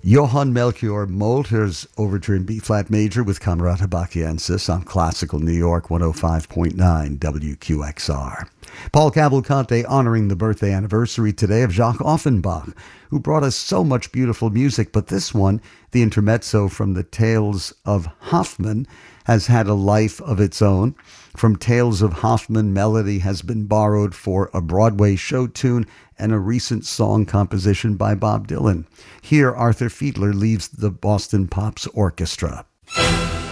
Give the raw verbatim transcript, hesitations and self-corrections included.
Johann Melchior Molter's Overture in B-flat major with Camerata Bacchiensis on Classical New York one oh five point nine W Q X R. Paul Cavalcante honoring the birthday anniversary today of Jacques Offenbach, who brought us so much beautiful music, but this one, the intermezzo from the Tales of Hoffmann, has had a life of its own. From Tales of Hoffmann, melody has been borrowed for a Broadway show tune and a recent song composition by Bob Dylan. Here, Arthur Fiedler leaves the Boston Pops Orchestra.